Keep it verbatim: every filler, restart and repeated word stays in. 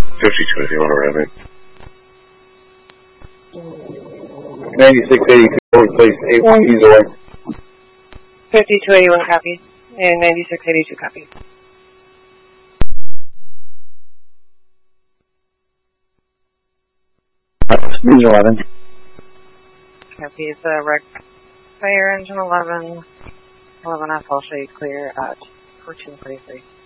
fifty-two if you want to run it. ninety-six eighty-two, replace eight one away. fifty-two eighty-one copy. And ninety-six eighty-two copy. eleven. Copy. It's a rec fire engine eleven. eleven F, I'll show you clear at fourteen forty-three.